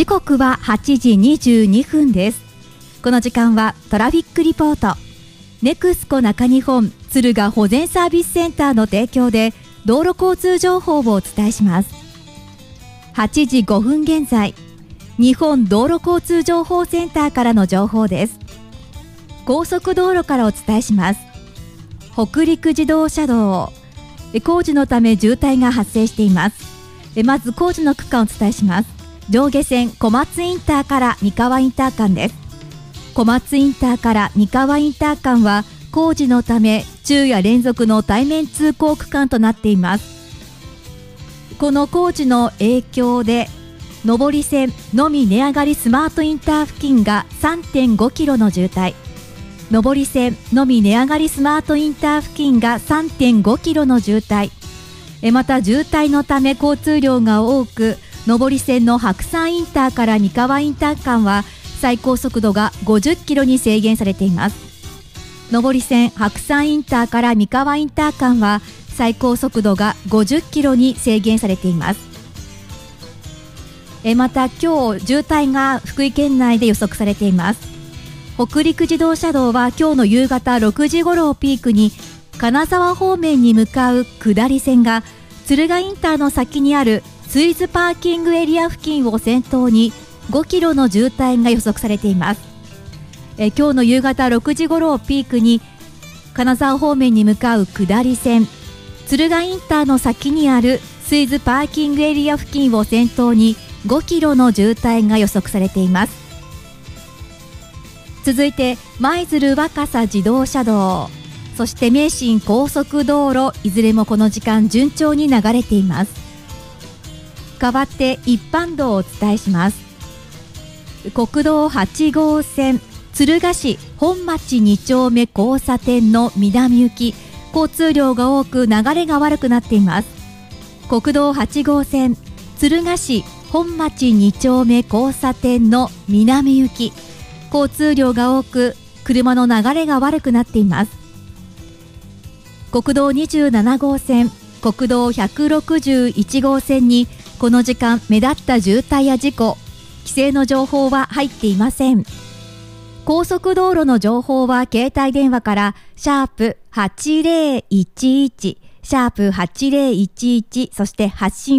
時刻は8時22分です。この時間はトラフィックリポート、ネクスコ中日本敦賀保全サービスセンターの提供で道路交通情報をお伝えします。8時5分現在、日本道路交通情報センターからの情報です。高速道路からお伝えします。北陸自動車道、工事のため渋滞が発生しています。まず工事の区間をお伝えします。上下線小松インターから三河インター間です。小松インターから三河インター間は工事のため昼夜連続の対面通行区間となっています。この工事の影響で上り線のみ値上がりスマートインター付近が 3.5 キロの渋滞、上り線のみ値上がりスマートインター付近が 3.5 キロの渋滞、また渋滞のため交通量が多く、上り線の白山インターから三河インター間は最高速度が50キロに制限されています。上り線白山インターから三河インター間は最高速度が50キロに制限されています。また今日渋滞が福井県内で予測されています。北陸自動車道は今日の夕方6時頃をピークに金沢方面に向かう下り線が敦賀インターの先にあるスイズパーキングエリア付近を先頭に5キロの渋滞が予測されています。今日の夕方6時頃をピークに金沢方面に向かう下り線、敦賀インターの先にあるスイズパーキングエリア付近を先頭に5キロの渋滞が予測されています。続いて舞鶴若狭自動車道、そして名神高速道路、いずれもこの時間順調に流れています。代わって一般道をお伝えします。国道8号線敦賀市本町2丁目交差点の南行き、交通量が多く流れが悪くなっています。国道8号線敦賀市本町2丁目交差点の南行き、交通量が多く車の流れが悪くなっています。国道27号線国道161号線にこの時間目立った渋滞や事故、規制の情報は入っていません。高速道路の情報は携帯電話から#8011#8011、そして発信